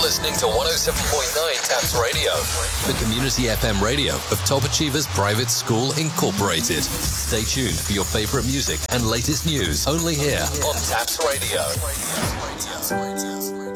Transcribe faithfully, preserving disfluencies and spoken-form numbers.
listening to one oh seven point nine Taps Radio, the community F M radio of Top Achievers Private School Incorporated. Stay tuned for your favorite music and latest news only here on Taps Radio. Taps Radio.